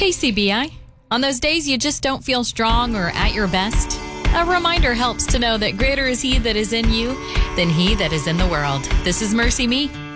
KCBI. On those days you just don't feel strong or at your best, a reminder helps to know that greater is He that is in you than he that is in the world. This is Mercy Me.